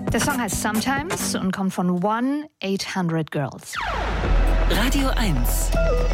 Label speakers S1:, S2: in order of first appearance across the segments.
S1: Der Song heißt Sometimes und kommt von 1-800 Girls.
S2: Radio 1.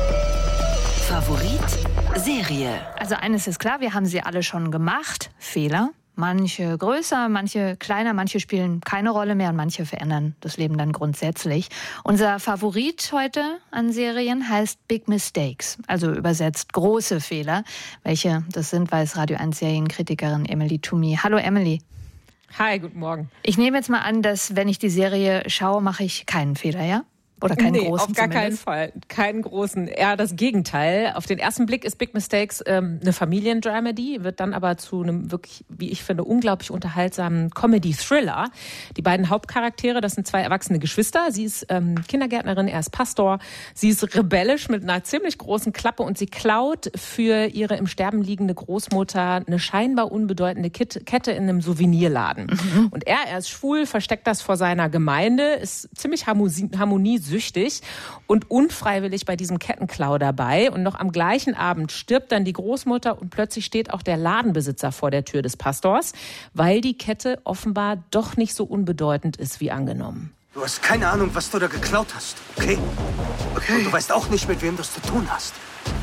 S2: Favorit Serie.
S1: Also eines ist klar, wir haben sie alle schon gemacht. Fehler. Manche größer, manche kleiner, manche spielen keine Rolle mehr und manche verändern das Leben dann grundsätzlich. Unser Favorit heute an Serien heißt Big Mistakes, also übersetzt große Fehler. Welche das sind, weiß Radio 1 Serienkritikerin Emily Toomey. Hallo Emily.
S3: Hi, guten Morgen.
S1: Ich nehme jetzt mal an, dass wenn ich die Serie schaue, mache ich keinen Fehler, ja? Oder keinen großen
S3: auf gar
S1: zumindest?
S3: keinen Fall. Keinen großen. Eher das Gegenteil. Auf den ersten Blick ist Big Mistakes eine Familiendramedy, wird dann aber zu einem wirklich, wie ich finde, unglaublich unterhaltsamen Comedy-Thriller. Die beiden Hauptcharaktere, das sind zwei erwachsene Geschwister. Sie ist Kindergärtnerin, er ist Pastor. Sie ist rebellisch mit einer ziemlich großen Klappe und sie klaut für ihre im Sterben liegende Großmutter eine scheinbar unbedeutende Kette in einem Souvenirladen. Mhm. Und er ist schwul, versteckt das vor seiner Gemeinde, ist ziemlich harmoniesüchtig und unfreiwillig bei diesem Kettenklau dabei. Und noch am gleichen Abend stirbt dann die Großmutter und plötzlich steht auch der Ladenbesitzer vor der Tür des Pastors, weil die Kette offenbar doch nicht so unbedeutend ist wie angenommen.
S4: Du hast keine Ahnung, was du da geklaut hast, okay? Und du weißt auch nicht, mit wem du es zu tun hast.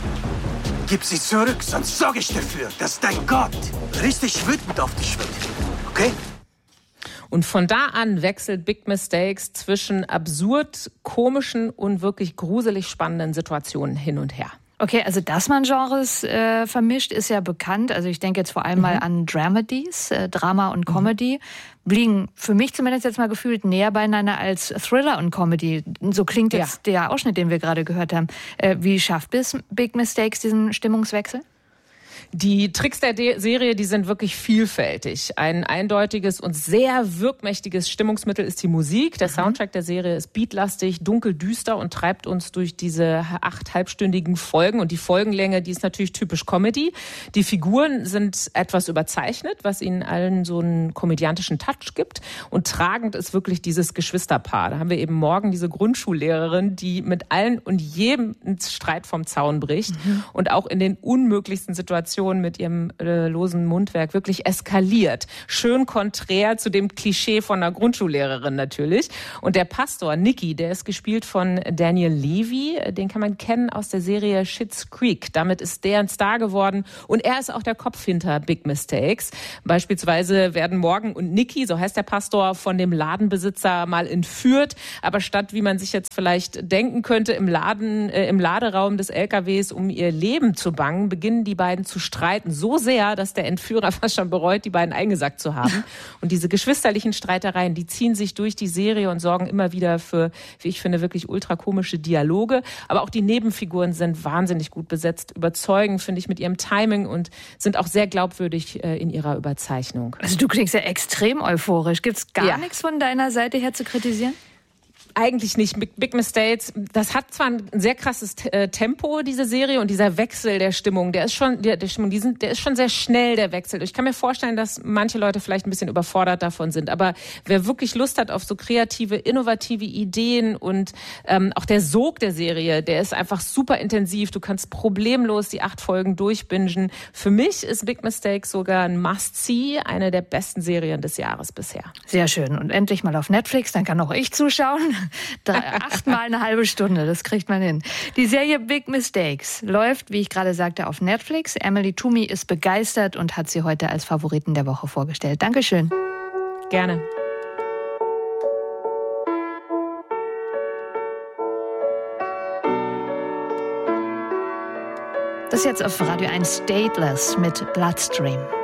S4: Gib sie zurück, sonst sorge ich dafür, dass dein Gott richtig wütend auf dich wird, okay?
S3: Und von da an wechselt Big Mistakes zwischen absurd komischen und wirklich gruselig spannenden Situationen hin und her.
S1: Okay, also dass man Genres vermischt, ist ja bekannt. Also ich denke jetzt vor allem mal an Dramedies, Drama und Comedy. Liegen für mich zumindest jetzt mal gefühlt näher beieinander als Thriller und Comedy. So klingt jetzt der Ausschnitt, den wir gerade gehört haben. Wie schafft Big Mistakes diesen Stimmungswechsel?
S3: Die Tricks der Serie, die sind wirklich vielfältig. Ein eindeutiges und sehr wirkmächtiges Stimmungsmittel ist die Musik. Der Soundtrack der Serie ist beatlastig, dunkel, düster und treibt uns durch diese 8 halbstündigen Folgen. Und die Folgenlänge, die ist natürlich typisch Comedy. Die Figuren sind etwas überzeichnet, was ihnen allen so einen komödiantischen Touch gibt. Und tragend ist wirklich dieses Geschwisterpaar. Da haben wir eben morgen diese Grundschullehrerin, die mit allen und jedem ins Streit vom Zaun bricht und auch in den unmöglichsten Situationen mit ihrem losen Mundwerk wirklich eskaliert. Schön konträr zu dem Klischee von einer Grundschullehrerin natürlich. Und der Pastor, Nicky, der ist gespielt von Daniel Levy. Den kann man kennen aus der Serie Schitt's Creek. Damit ist der ein Star geworden. Und er ist auch der Kopf hinter Big Mistakes. Beispielsweise werden Morgan und Nicky, so heißt der Pastor, von dem Ladenbesitzer mal entführt. Aber statt, wie man sich jetzt vielleicht denken könnte, im Laderaum des LKWs um ihr Leben zu bangen, beginnen die beiden zu streiten. So sehr, dass der Entführer fast schon bereut, die beiden eingesackt zu haben. Und diese geschwisterlichen Streitereien, die ziehen sich durch die Serie und sorgen immer wieder für, wie ich finde, wirklich ultrakomische Dialoge. Aber auch die Nebenfiguren sind wahnsinnig gut besetzt, überzeugen, finde ich, mit ihrem Timing und sind auch sehr glaubwürdig in ihrer Überzeichnung.
S1: Also du klingst ja extrem euphorisch. Gibt's gar nichts von deiner Seite her zu kritisieren?
S3: Eigentlich nicht. Big Mistakes, das hat zwar ein sehr krasses Tempo, diese Serie, und dieser Wechsel der Stimmung, der ist schon sehr schnell, der Wechsel. Ich kann mir vorstellen, dass manche Leute vielleicht ein bisschen überfordert davon sind, aber wer wirklich Lust hat auf so kreative, innovative Ideen und auch der Sog der Serie, der ist einfach super intensiv. Du kannst problemlos die 8 Folgen durchbingen. Für mich ist Big Mistakes sogar ein Must-See, eine der besten Serien des Jahres bisher.
S1: Sehr schön. Und endlich mal auf Netflix, dann kann auch ich zuschauen. 8-mal eine halbe Stunde, das kriegt man hin. Die Serie Big Mistakes läuft, wie ich gerade sagte, auf Netflix. Emily Toomey ist begeistert und hat sie heute als Favoriten der Woche vorgestellt. Dankeschön.
S3: Gerne.
S1: Das jetzt auf Radio 1 Stateless mit Bloodstream.